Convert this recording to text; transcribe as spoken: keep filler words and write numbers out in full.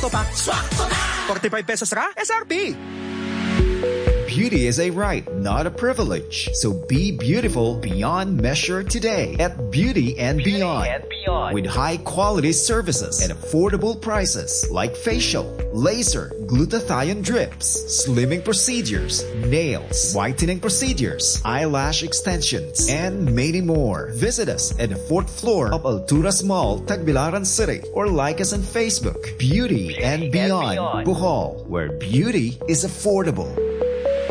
Swakto pa. Swakto na! forty-five pesos ra, S R P. Beauty is a right, not a privilege. So be beautiful beyond measure today at Beauty and Beauty Beyond. and Beyond. With high quality services at affordable prices like facial, laser, glutathione drips, slimming procedures, nails, whitening procedures, eyelash extensions, and many more. Visit us at the fourth floor of Alturas Mall, Tagbilaran City, or like us on Facebook. Beauty, Beauty and and Beyond, Beyond. Bohol, where beauty is affordable.